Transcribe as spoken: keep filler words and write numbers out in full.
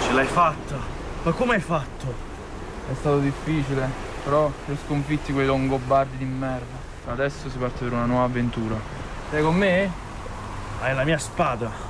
Ce l'hai fatta? Ma come hai fatto? È stato difficile, però li ho sconfitti quei longobardi di merda. Adesso si parte per una nuova avventura. Sei con me? Hai la mia spada.